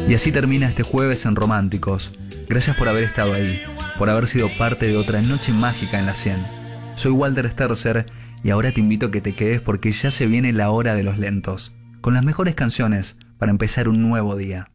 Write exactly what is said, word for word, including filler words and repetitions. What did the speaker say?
Y así termina este jueves en Románticos. Gracias por haber estado ahí, por haber sido parte de otra noche mágica en la cien. Soy Walter Sterzer y ahora te invito a que te quedes porque ya se viene la hora de los lentos, con las mejores canciones para empezar un nuevo día.